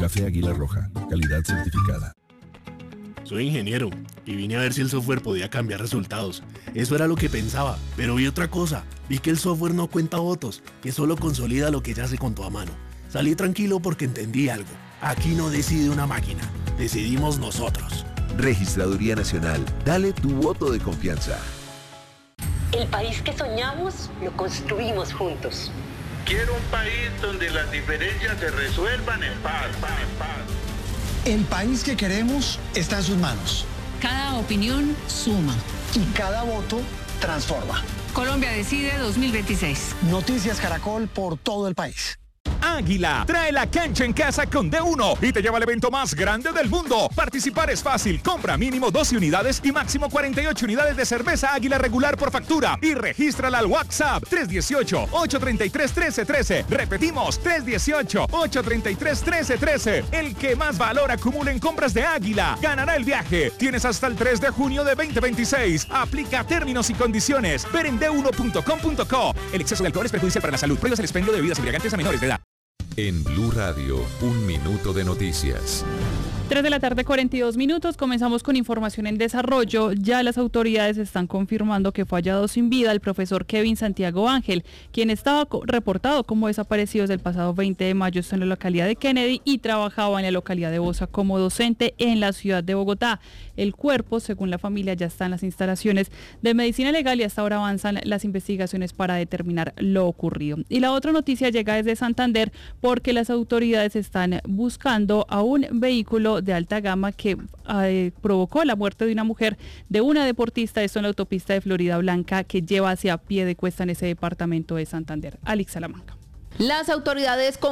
Café Águila Roja, calidad certificada. Soy ingeniero y vine a ver si el software podía cambiar resultados. Eso era lo que pensaba, pero vi otra cosa. Vi que el software no cuenta votos, que solo consolida lo que ya se contó a mano. Salí tranquilo porque entendí algo. Aquí no decide una máquina, decidimos nosotros. Registraduría Nacional, dale tu voto de confianza. El país que soñamos lo construimos juntos. Quiero un país donde las diferencias se resuelvan en paz. El país que queremos está en sus manos. Cada opinión suma. Y cada voto transforma. Colombia Decide 2026. Noticias Caracol por todo el país. Águila trae la cancha en casa con D1 y te lleva al evento más grande del mundo. Participar es fácil. Compra mínimo 12 unidades y máximo 48 unidades de cerveza Águila regular por factura y regístrala al WhatsApp 318-833-1313. Repetimos, 318-833-1313. El que más valor acumule en compras de Águila ganará el viaje. Tienes hasta el 3 de junio de 2026. Aplica términos y condiciones. Ver en d1.com.co. El exceso de alcohol es perjudicial para la salud. Prohíbas el expendio de bebidas embriagantes a menores de edad. En Blue Radio, un minuto de noticias. 3 de la tarde, 42 minutos. Comenzamos con información en desarrollo. Ya las autoridades están confirmando que fue hallado sin vida el profesor Kevin Santiago Ángel, quien estaba reportado como desaparecido desde el pasado 20 de mayo en la localidad de Kennedy y trabajaba en la localidad de Bosa como docente en la ciudad de Bogotá. El cuerpo, según la familia, ya está en las instalaciones de medicina legal y hasta ahora avanzan las investigaciones para determinar lo ocurrido. Y la otra noticia llega desde Santander porque las autoridades están buscando a un vehículo de alta gama que provocó la muerte de una mujer, de una deportista, esto en la autopista de Florida Blanca, que lleva hacia Piedecuesta en ese departamento de Santander. Alex Salamanca. Las autoridades